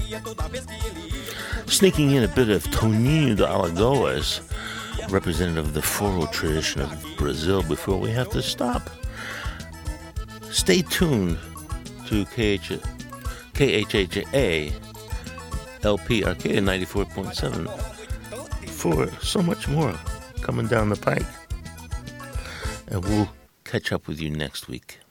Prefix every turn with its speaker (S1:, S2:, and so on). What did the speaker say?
S1: Sneaking in a bit of Toninho de Alagoas, representative of the Foro tradition of Brazil, before we have to stop. Stay tuned to KHHA LP Arcadia 94.7 for so much more coming down the pike. And we'll catch up with you next week.